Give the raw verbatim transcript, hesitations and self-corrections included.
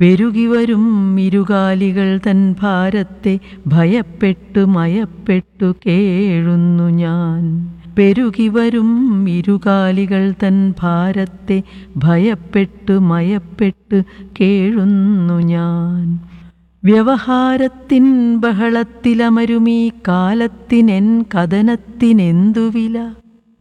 പെരുകിവരും ഇരുകാലികൾ തൻ ഭാരത്തെ ഭയപ്പെട്ടു മയപ്പെട്ടു കേഴുന്നു ഞാൻ. പെരുകിവരും ഇരുകാലികൾ തൻ ഭാരത്തെ ഭയപ്പെട്ടു മയപ്പെട്ടു കേഴുന്നു ഞാൻ. വ്യവഹാരത്തിൻ ബഹളത്തിലമരുമീ കാലത്തിനെൻ കഥനത്തിനെന്തു വില?